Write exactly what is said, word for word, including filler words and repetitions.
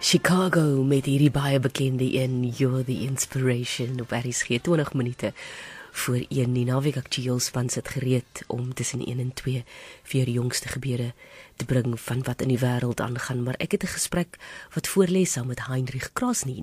Chicago met hierdie baie bekende een, You're the Inspiration op R S G, twintig minute voor een. Die naweek aktueel span sit gereed om tussen een en twee vir jongste gebeure te bring van wat in die wêreld aangaan, maar ek het 'n gesprek wat voorlê saam met Heinrich Krasny.